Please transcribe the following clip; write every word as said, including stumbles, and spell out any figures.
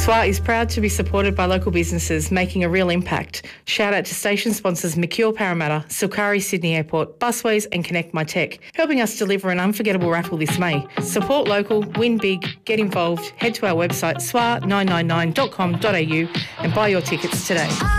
S W A is proud to be supported by local businesses making a real impact. Shout out to station sponsors Mercure Parramatta, Silkari Sydney Airport, Busways and Connect My Tech, helping us deliver an unforgettable raffle this May. Support local, win big, get involved. Head to our website s w a nine nine nine dot com dot a u and buy your tickets today.